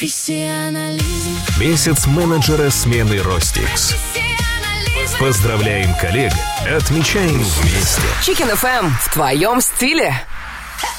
Месяц менеджера смены Ростикс. Поздравляем коллег, отмечаем вместе. Chicken FM в твоем стиле.